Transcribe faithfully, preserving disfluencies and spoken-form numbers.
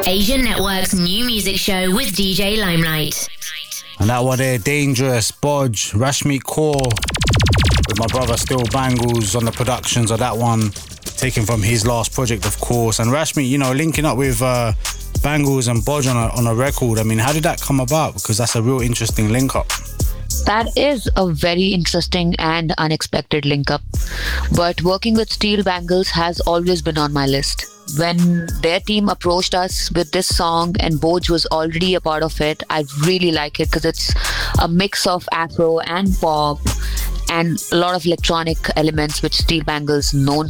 Asian Network's new music show with D J Limelight. And that one there, Dangerous, Bodge, Rashmi Kaur, with my brother Still Bangles on the productions of that one, taken from his last project, of course. And Rashmi, you know, linking up with uh, Bangles and Bodge on a, on a record. I mean, how did that come about? Because that's a real interesting link up. That is a very interesting and unexpected link up. But working with Steel Bangles has always been on my list. When their team approached us with this song and Bodge was already a part of it, I really like it because it's a mix of Afro and pop and a lot of electronic elements which Steel Bangles known